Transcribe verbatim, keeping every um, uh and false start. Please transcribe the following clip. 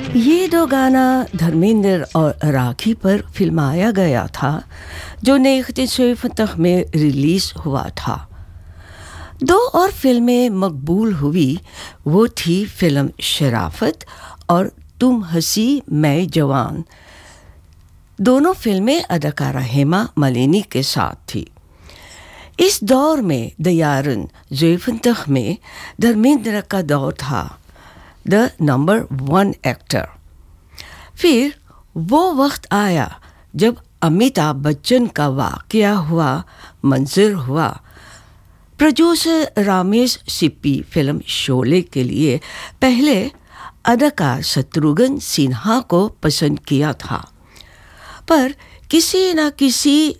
ये दो गाना धर्मेंद्र और राखी पर फिल्माया गया था जो उन्नीस सौ इकहत्तर में रिलीज हुआ था। दो और फिल्में मकबूल हुई, वो थी फिल्म शराफत और तुम हंसी मैं जवान। दोनों फिल्में अदाकारा हेमा मालिनी के साथ थी। इस दौर में दयारन ज़ोइफंतख में धर्मेंद्र का दौर था, द नंबर वन एक्टर। फिर वो वक्त आया जब अमिताभ बच्चन का वाकया हुआ, मंजर हुआ। प्रोड्यूसर रमेश सिप्पी फिल्म शोले के लिए पहले अदाकार शत्रुघ्न सिन्हा को पसंद किया था, पर किसी न किसी